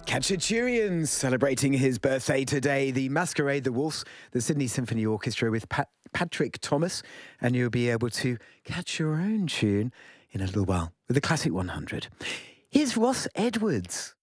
Khatchatourian celebrating his birthday today. The Masquerade, the Waltz, the Sydney Symphony Orchestra with Patrick Thomas. And you'll be able to catch your own tune in a little while with the Classic 100. Here's Ross Edwards.